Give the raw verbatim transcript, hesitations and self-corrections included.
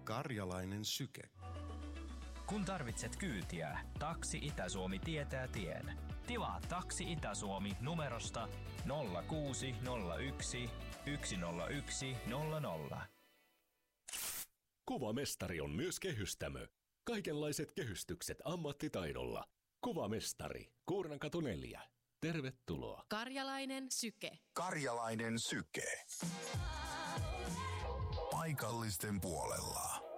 Karjalainen syke. Kun tarvitset kyytiä, Taksi Itä-Suomi tietää tien. Tilaa Taksi Itä-Suomi numerosta nolla kuusi nolla yksi yksi nolla yksi nolla nolla. Kuvamestari on myös kehystämö. Kaikenlaiset kehystykset ammattitaidolla. Kuvamestari, Kuurnankatu neljä. Tervetuloa. Karjalainen syke. Karjalainen syke. Paikallisten puolella.